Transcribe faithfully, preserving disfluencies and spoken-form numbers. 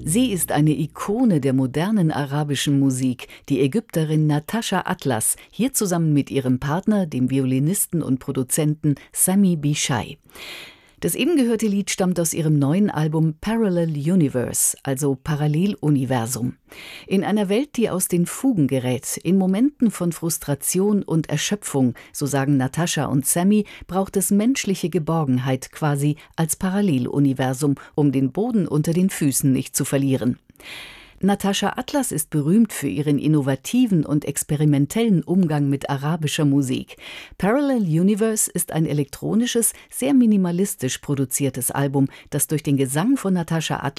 Sie ist eine Ikone der modernen arabischen Musik, die Ägypterin Natascha Atlas, hier zusammen mit ihrem Partner, dem Violinisten und Produzenten Sami Bichai. Das eben gehörte Lied stammt aus ihrem neuen Album Parallel Universe, also Paralleluniversum. In einer Welt, die aus den Fugen gerät, in Momenten von Frustration und Erschöpfung, so sagen Natascha und Sami, braucht es menschliche Geborgenheit quasi als Paralleluniversum, um den Boden unter den Füßen nicht zu verlieren. Natascha Atlas ist berühmt für ihren innovativen und experimentellen Umgang mit arabischer Musik. Parallel Universe ist ein elektronisches, sehr minimalistisch produziertes Album, das durch den Gesang von Natascha Atlas